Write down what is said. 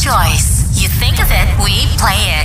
choice. You think of it, we play it.